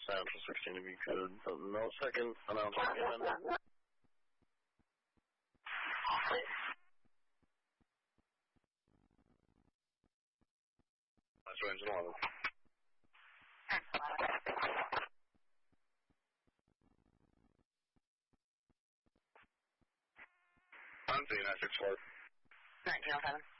Central 16 to be good. No second announcement given. That's range 11. I'm seeing that 6-4. 1907.